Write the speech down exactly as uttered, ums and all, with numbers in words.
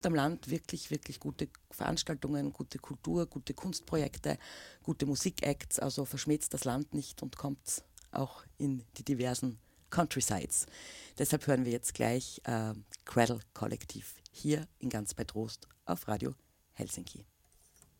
am Land wirklich, wirklich gute Veranstaltungen, gute Kultur, gute Kunstprojekte, gute Musikacts. Also verschmäht das Land nicht und kommt auch in die diversen Countrysides. Deshalb hören wir jetzt gleich äh, Cradle Kollektiv hier in Ganz bei Trost auf Radio Helsinki.